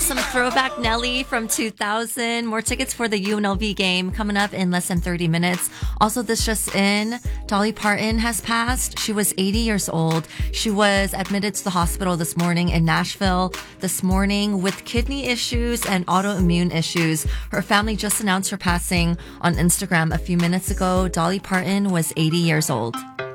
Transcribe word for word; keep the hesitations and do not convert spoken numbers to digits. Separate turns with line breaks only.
some throwback Nelly from two thousand. More tickets for the U N L V game coming up in less than thirty minutes. Also, this just in, Dolly Parton has passed. She was eighty years old. She was admitted to the hospital this morning in Nashville this morning with kidney issues and autoimmune issues. Her family just announced her passing on Instagram a few minutes ago. Dolly Parton was eighty years old.